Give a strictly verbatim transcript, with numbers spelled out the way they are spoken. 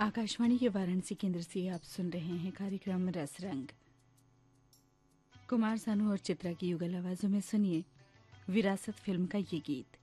आकाशवाणी के वाराणसी केंद्र से आप सुन रहे हैं कार्यक्रम रस रंग। कुमार सानू और चित्रा की युगल आवाजों में सुनिए विरासत फिल्म का ये गीत।